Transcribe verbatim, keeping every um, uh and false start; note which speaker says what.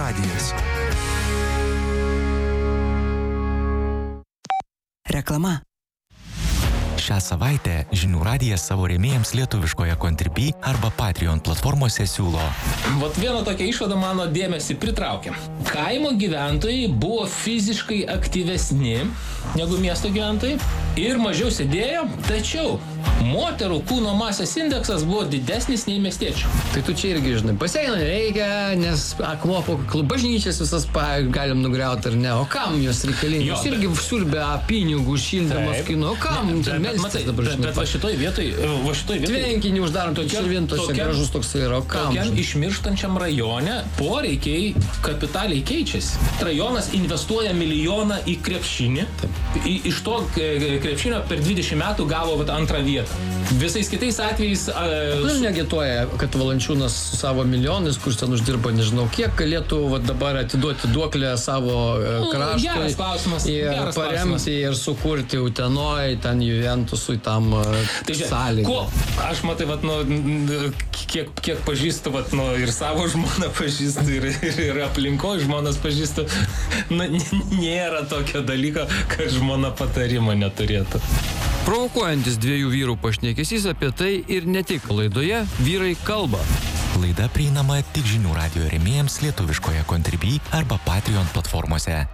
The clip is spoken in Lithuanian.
Speaker 1: radijas.
Speaker 2: Reklama.
Speaker 3: Šią savaitę Žinių radijas savo rėmėjams lietuviškoje Contribui arba Patreon platformose siūlo.
Speaker 4: Vat viena tokia išvada mano dėmesį pritraukė. Kaimo gyventojai buvo fiziškai aktyvesni negu miesto gyventojai ir mažiau sėdėjo, tačiau moterų kūno masės indeksas buvo didesnis nei miestiečių.
Speaker 5: Tai tu čia irgi, žinai, baseino nereikia, nes akmuo po kaklu bažnyčias visas pa, galim nugriauti ar ne. O kam jos reikalingi? Jūs irgi siurbė pinigų šildamas kinu. O kam?
Speaker 4: Ne, bet, matai, bet, bet, bet va šitoj vietoj, va šitoj vietoj...
Speaker 5: Tvenkinį uždarant, to širvintose gražus toks yra. O kam?
Speaker 4: Tokiam išmirštančiam rajone poreikiai kapitaliai keičiasi. Rajonas investuoja milijoną į krepšinį. Į, iš to krepšinio per dvidešimt metų gavo vat, antrą vietą. Visais kitais atvejais...
Speaker 5: Kodėl negituoja, kad Valančiūnas su savo milijonais, kur ten uždirba nežinau kiek, galėtų va, dabar atiduoti duoklę savo kraštui.
Speaker 4: Geras klausimas.
Speaker 5: Ir
Speaker 4: geras
Speaker 5: paremti
Speaker 4: klausimas.
Speaker 5: Ir sukurti Utenoj, ten Juventusui tam
Speaker 4: tai sąlygą. Ko? Aš matai, vat, nu, kiek, kiek pažįstu, vat, nu, ir savo žmoną pažįstu, ir, ir, ir aplinko žmonas pažįstu. Na, nėra tokio dalyko, kad žmona patarimo neturėtų.
Speaker 5: Provokuojantis dviejų vyrų pašnekesys apie tai ir ne tik laidoje Vyrai kalba.
Speaker 3: Laida prieinama tik Žinių radijo rėmėjams lietuviškoje Contribui arba Patreon platformose.